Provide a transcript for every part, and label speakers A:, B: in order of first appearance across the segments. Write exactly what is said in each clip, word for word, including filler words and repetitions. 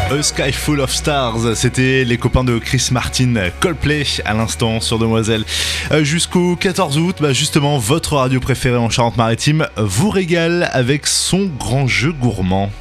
A: A Sky Full of Stars, c'était les copains de Chris Martin, Coldplay à l'instant sur Demoiselle. Euh, jusqu'au quatorze août, bah justement, votre radio préférée en Charente-Maritime vous régale avec son grand jeu gourmand.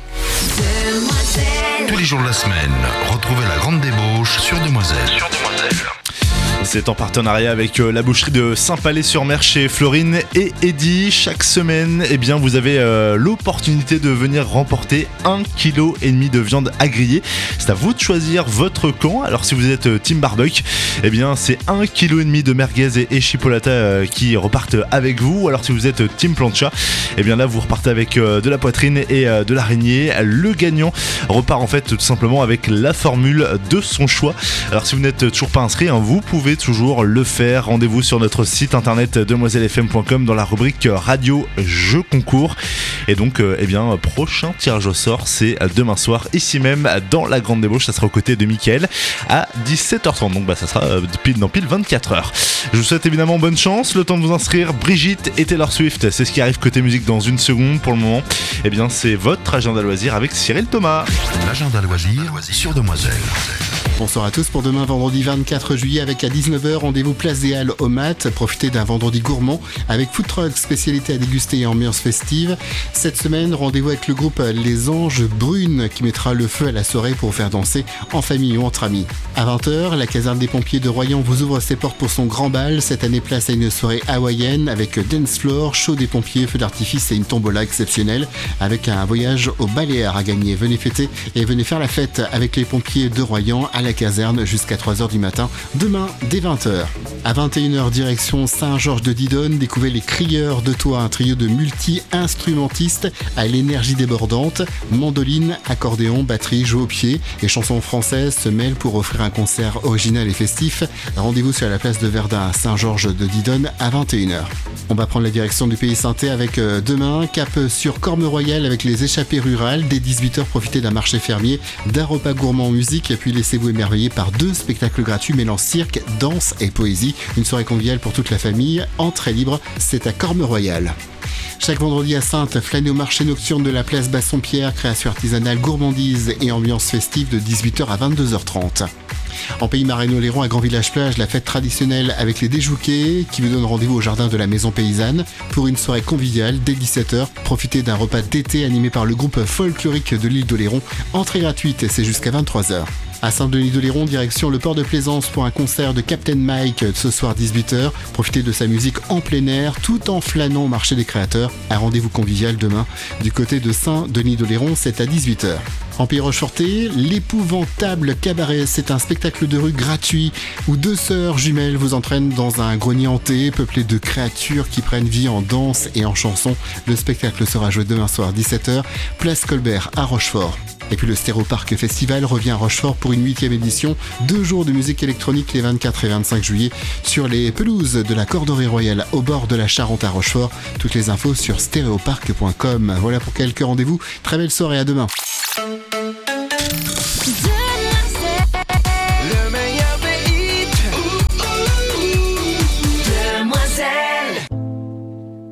B: Tous les jours de la semaine, retrouvez la grande débauche sur Demoiselle. Sur Demoiselle.
A: C'est en partenariat avec la boucherie de Saint-Palais-sur-Mer chez Florine et Eddy. Chaque semaine, eh bien, vous avez euh, l'opportunité de venir remporter un virgule cinq kilos de viande à griller. C'est à vous de choisir votre camp. Alors si vous êtes Team Barbecue, eh bien, c'est un virgule cinq kilos de merguez et, et chipolata euh, qui repartent avec vous. Alors si vous êtes Team Plancha, eh bien là, vous repartez avec euh, de la poitrine et euh, de l'araignée. Le gagnant repart en fait tout simplement avec la formule de son choix. Alors si vous n'êtes toujours pas inscrit, hein, vous pouvez toujours le faire. Rendez-vous sur notre site internet demoiselle f m point com dans la rubrique radio jeux concours. Et donc euh, eh bien prochain tirage au sort, c'est demain soir ici même dans la grande débauche. Ça sera aux côtés de Mickaël à dix-sept heures trente. Donc bah ça sera euh, pile dans pile vingt-quatre heures. Je vous souhaite évidemment bonne chance, le temps de vous inscrire. Brigitte et Taylor Swift, c'est ce qui arrive côté musique dans une seconde. Pour le moment, eh bien c'est votre agenda loisir avec Cyril Thomas.
B: L'agenda loisir sur Demoiselle.
C: Bonsoir à tous pour demain vendredi vingt-quatre juillet avec à dix-neuf heures rendez-vous Place des Halles au Mat. Profitez d'un vendredi gourmand avec food truck, spécialité à déguster et ambiance festive. Cette semaine, rendez-vous avec le groupe Les Anges Brunes qui mettra le feu à la soirée pour faire danser en famille ou entre amis. À vingt heures, la caserne des pompiers de Royan vous ouvre ses portes pour son grand bal. Cette année, place à une soirée hawaïenne avec dance floor, show des pompiers, feux d'artifice et une tombola exceptionnelle avec un voyage aux Baléares à gagner. Venez fêter et venez faire la fête avec les pompiers de Royan à la caserne jusqu'à trois heures du matin, demain dès vingt heures. À vingt et une heures, direction Saint-Georges de Didonne, découvrez les Crieurs de Toit, un trio de multi-instrumentistes à l'énergie débordante. Mandoline, accordéon, batterie, jeu au pied et chansons françaises se mêlent pour offrir un concert original et festif. Rendez-vous sur la place de Verdun à Saint-Georges de Didonne à vingt et une heures. On va prendre la direction du Pays Saintais avec euh, demain, cap sur Corme-Royal avec les échappées rurales. Dès dix-huit heures, profitez d'un marché fermier, d'un repas gourmand en musique et puis laissez-vous émerveiller par deux spectacles gratuits mêlant cirque, danse et poésie. Une soirée conviviale pour toute la famille, entrée libre, c'est à Corme-Royal. Chaque vendredi à Saintes, flânez au marché nocturne de la place Bassompierre, création artisanale, gourmandise et ambiance festive de dix-huit heures à vingt-deux heures trente. En Pays Marais-Oléron, à Grand Village Plage, la fête traditionnelle avec les Déjouquets qui vous donne rendez-vous au jardin de la Maison Paysanne pour une soirée conviviale dès dix-sept heures. Profitez d'un repas d'été animé par le groupe folklorique de l'île d'Oléron. Entrée gratuite, c'est jusqu'à vingt-trois heures. À Saint-Denis-d'Oléron, direction le port de Plaisance pour un concert de Captain Mike ce soir dix-huit heures. Profitez de sa musique en plein air tout en flânant au marché des créateurs. Un rendez-vous convivial demain du côté de Saint-Denis-d'Oléron, c'est à dix-huit heures. En Pays Rocheforté, l'épouvantable cabaret, c'est un spectacle de rue gratuit où deux sœurs jumelles vous entraînent dans un grenier hanté peuplé de créatures qui prennent vie en danse et en chanson. Le spectacle sera joué demain soir dix-sept heures, place Colbert à Rochefort. Et puis le Stéréoparc Festival revient à Rochefort pour une huitième édition. Deux jours de musique électronique les vingt-quatre et vingt-cinq juillet sur les pelouses de la Corderie Royale au bord de la Charente à Rochefort. Toutes les infos sur stéréoparc point com. Voilà pour quelques rendez-vous. Très belle soirée, à demain.